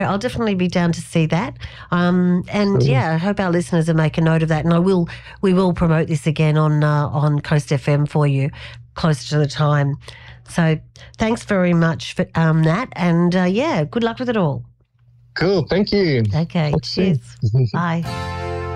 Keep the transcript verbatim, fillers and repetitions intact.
I'll definitely be down to see that. Um, and yeah, I hope our listeners will make a note of that. And I will, we will promote this again on uh, on Coast F M for you closer to the time. So thanks very much for um, that. And uh, yeah, good luck with it all. Cool. Thank you. Okay. Talk Cheers. soon. Bye.